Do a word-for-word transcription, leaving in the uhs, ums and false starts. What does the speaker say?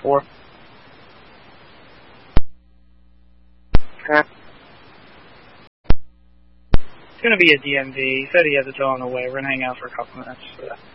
four. Okay. It's going to be a D M V. He said he has to go on the way. We're going to hang out for a couple minutes for that.